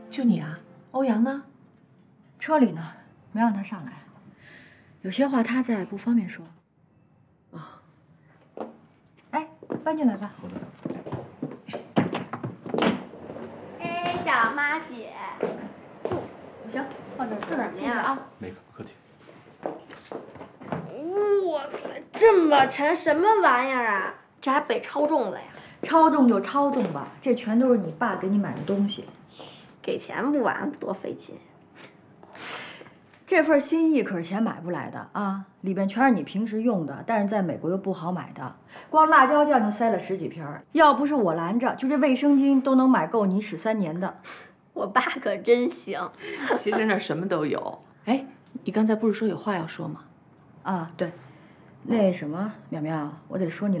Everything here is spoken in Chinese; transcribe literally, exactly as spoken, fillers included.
就你啊？欧阳呢？ 车里呢，没让他上来。有些话他在不方便说。 啊。 哎，搬进来吧。 好的。 哎，小妈姐。 行，放这儿， 做什么呀？ 谢谢啊。 没客，不客气。 哇塞，这么沉，什么玩意儿啊？这还背超重了呀？ 超重就超重吧，这全都是你爸给你买的东西。 给钱不完，多费劲。 这份心意可是钱买不来的啊，里边全是你平时用的，但是在美国又不好买的。光辣椒酱就塞了十几瓶儿，要不是我拦着，就这卫生巾都能买够你使三年的。 我爸可真行。 其实那儿什么都有。哎，你刚才不是说有话要说吗？ 啊，对，那什么，淼淼，我得说你。